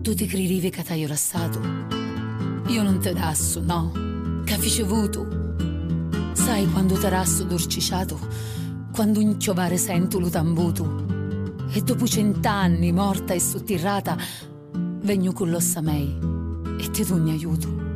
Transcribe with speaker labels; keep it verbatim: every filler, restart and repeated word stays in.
Speaker 1: Tu ti credivi che t'hai lasciato, io non te dasso, no, che ricevuto. Sai quando t'arasso dorciciato, quando un chiovare sento lo tambuto, e dopo cent'anni morta e sottirrata, vegno con l'ossa mei e te tu mi aiuto.